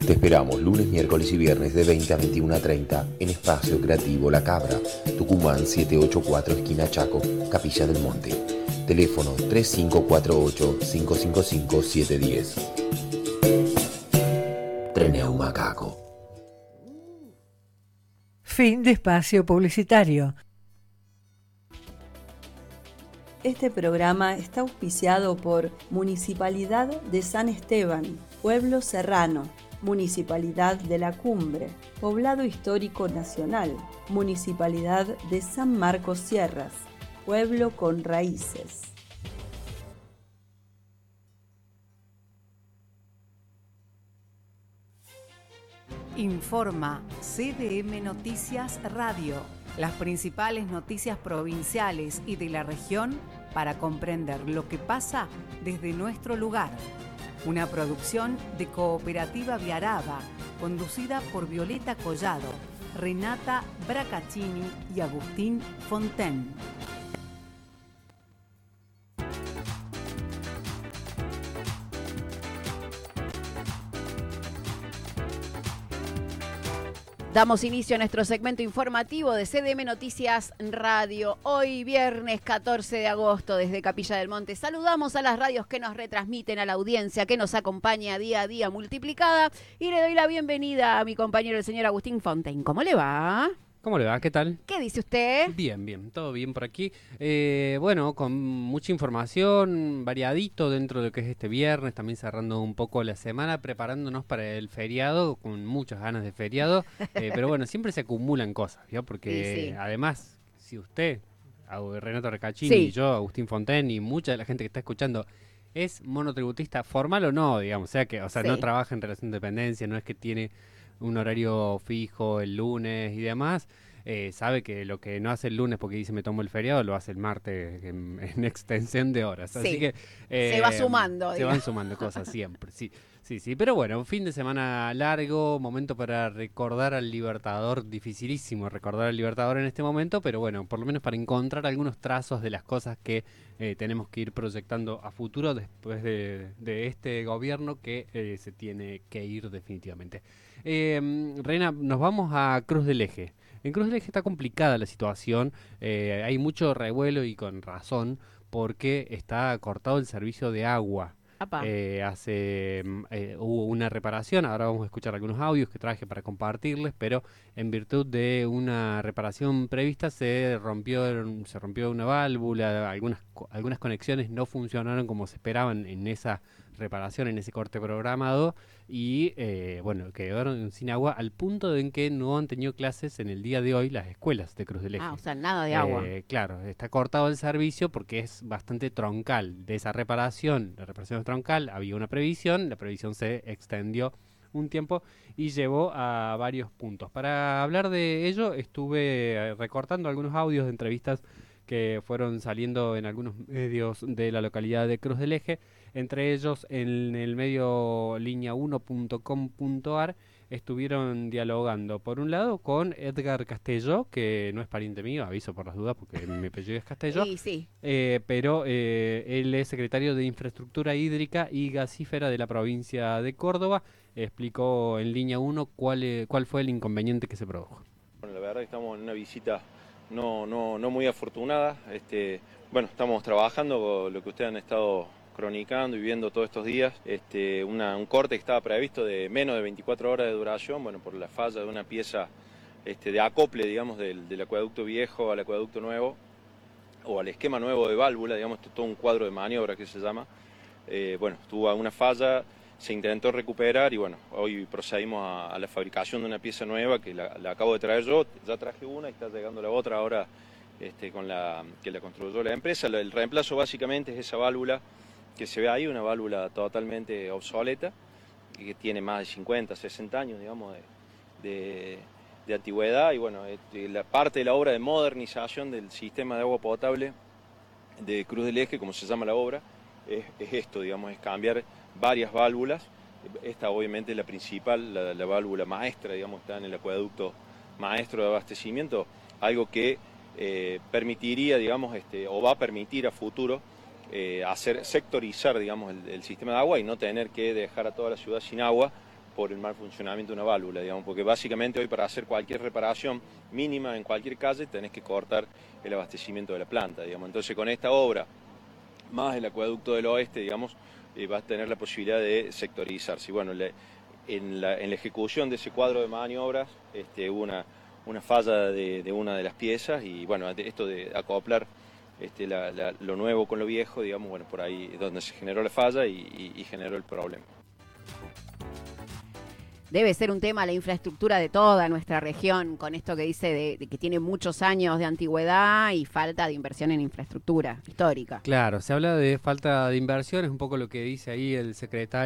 Te esperamos lunes, miércoles y viernes de 20 a 21:30 en Espacio Creativo La Cabra, Tucumán 784 esquina Chaco, Capilla del Monte. Teléfono 3548-555-710. Treneu Macaco. Fin de espacio publicitario. Este programa está auspiciado por Municipalidad de San Esteban, Pueblo Serrano, Municipalidad de la Cumbre, Poblado Histórico Nacional, Municipalidad de San Marcos Sierras, Pueblo con Raíces. Informa CDM Noticias Radio, las principales noticias provinciales y de la región para comprender lo que pasa desde nuestro lugar. Una producción de Cooperativa Viaraba, conducida por Violeta Collado, Renata Bracaccini y Agustín Fonten. Damos inicio a nuestro segmento informativo de CDM Noticias Radio. Hoy viernes 14 de agosto desde Capilla del Monte. Saludamos a las radios que nos retransmiten, a la audiencia que nos acompaña día a día multiplicada. Y le doy la bienvenida a mi compañero el señor Agustín Fontaine. ¿Cómo le va? ¿Cómo le va? ¿Qué tal? ¿Qué dice usted? Bien, todo bien por aquí. Bueno, con mucha información, variadito dentro de lo que es este viernes, también cerrando un poco la semana, preparándonos para el feriado, con muchas ganas de feriado, pero bueno, siempre se acumulan cosas, ¿no? Porque sí. Además, si usted, Renato Bracaccini, y yo, Agustín Fontaine, y mucha de la gente que está escuchando, es monotributista formal o no, digamos, no trabaja en relación de dependencia, no es que tiene un horario fijo el lunes y demás, sabe que lo que no hace el lunes porque dice me tomo el feriado, lo hace el martes en extensión de horas. Sí. Así que se va sumando. Se van sumando cosas siempre, sí. Pero bueno, un fin de semana largo, momento para recordar al Libertador, dificilísimo recordar al Libertador en este momento, pero bueno, por lo menos para encontrar algunos trazos de las cosas que tenemos que ir proyectando a futuro después de este gobierno que se tiene que ir definitivamente. Reina, nos vamos a Cruz del Eje. En Cruz del Eje está complicada la situación, hay mucho revuelo y con razón porque está cortado el servicio de agua. Hubo una reparación, ahora vamos a escuchar algunos audios que traje para compartirles, pero en virtud de una reparación prevista se rompió una válvula, algunas conexiones no funcionaron como se esperaban en esa reparación, en ese corte programado, y bueno, quedaron sin agua al punto de en que no han tenido clases en el día de hoy las escuelas de Cruz del Eje. O sea, nada de agua. Claro, está cortado el servicio porque es bastante troncal. De esa reparación, la reparación es troncal, había una previsión, la previsión se extendió un tiempo y llevó a varios puntos. Para hablar de ello, estuve recortando algunos audios de entrevistas que fueron saliendo en algunos medios de la localidad de Cruz del Eje, entre ellos en el medio linea1.com.ar estuvieron dialogando, por un lado, con Edgar Castelló, que no es pariente mío, aviso por las dudas porque mi apellido es Castelló, sí. pero él es secretario de Infraestructura Hídrica y Gasífera de la provincia de Córdoba. Explicó en línea 1 cuál fue el inconveniente que se produjo. Bueno, la verdad que estamos en una visita no muy afortunada. Bueno, estamos trabajando con lo que ustedes han estado cronicando y viendo todos estos días, un corte que estaba previsto de menos de 24 horas de duración, bueno, por la falla de una pieza de acople, digamos, del acueducto viejo al acueducto nuevo, o al esquema nuevo de válvula, digamos, todo un cuadro de maniobra que se llama. Bueno, tuvo una falla, se intentó recuperar y bueno, hoy procedimos a la fabricación de una pieza nueva que la acabo de traer yo, ya traje una y está llegando la otra ahora que la construyó la empresa. El reemplazo básicamente es esa válvula que se ve ahí, una válvula totalmente obsoleta, que tiene más de 50, 60 años, digamos, de antigüedad, y bueno, la parte de la obra de modernización del sistema de agua potable de Cruz del Eje, como se llama la obra, es esto, digamos, es cambiar varias válvulas. Esta obviamente es la principal, la válvula maestra, digamos, está en el acueducto maestro de abastecimiento, algo que permitiría, digamos, o va a permitir a futuro sectorizar, digamos, el sistema de agua y no tener que dejar a toda la ciudad sin agua por el mal funcionamiento de una válvula, digamos, porque básicamente hoy para hacer cualquier reparación mínima en cualquier calle tenés que cortar el abastecimiento de la planta, digamos. Entonces con esta obra, más el acueducto del oeste, digamos, va a tener la posibilidad de sectorizarse. Y bueno, en la ejecución de ese cuadro de maniobras hubo una falla de una de las piezas y bueno, esto de acoplar lo nuevo con lo viejo, digamos, bueno, por ahí es donde se generó la falla y generó el problema. Debe ser un tema la infraestructura de toda nuestra región, con esto que dice de que tiene muchos años de antigüedad y falta de inversión en infraestructura histórica. Claro, se habla de falta de inversión, es un poco lo que dice ahí el secretario